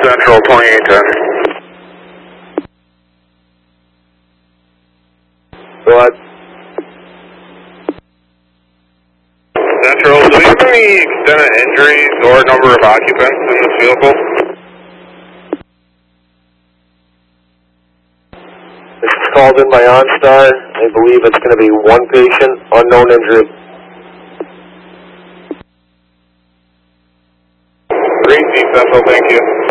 Central 2810. Go ahead. Central, do we have any extent of injuries or number of occupants in this vehicle? This is called in by OnStar. I believe it's going to be one patient, unknown injury. Great, Central, thank you.